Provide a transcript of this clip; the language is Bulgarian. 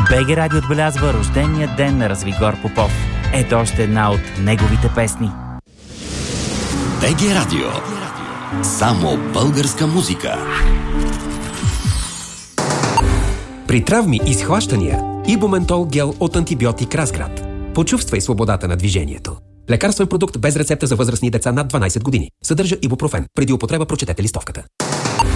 БГ Радио отбелязва рождения ден на Развигор Попов. Ето още една от неговите песни. БГ Радио. Само българска музика. При травми и схващания Ибументол гел от антибиотик Разград. Почувствай свободата на движението. Лекарствен продукт без рецепта за възрастни деца над 12 години. Съдържа ибупрофен. Преди употреба прочетете листовката.